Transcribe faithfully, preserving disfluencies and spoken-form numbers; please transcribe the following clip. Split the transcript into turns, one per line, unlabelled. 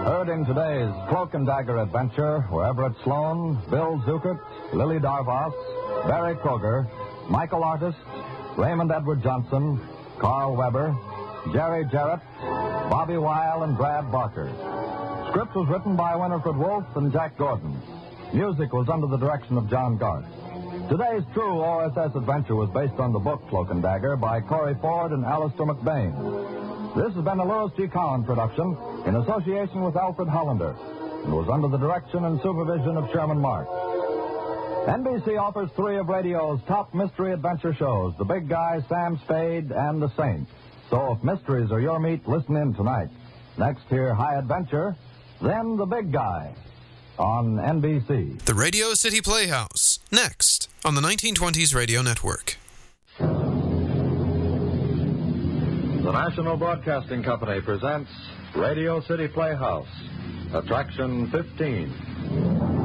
Heard in today's Cloak and Dagger adventure were Everett Sloan, Bill Zuckert, Lily Darvas, Barry Kroger, Michael Artist, Raymond Edward Johnson, Carl Weber, Jerry Jarrett, Bobby Weil, and Brad Barker. Script was written by Winifred Wolfe and Jack Gordon. Music was under the direction of John Garth. Today's true O S S adventure was based on the book Cloak and Dagger by Corey Ford and Alistair McBain. This has been a Louis G. Cowan production in association with Alfred Hollander and was under the direction and supervision of Sherman Marks. N B C offers three of radio's top mystery adventure shows, The Big Guy, Sam Spade, and The Saint. So if mysteries are your meat, listen in tonight. Next, hear High Adventure, then The Big Guy on N B C.
The Radio City Playhouse, next on the nineteen twenties Radio Network.
The National Broadcasting Company presents Radio City Playhouse, Attraction fifteen.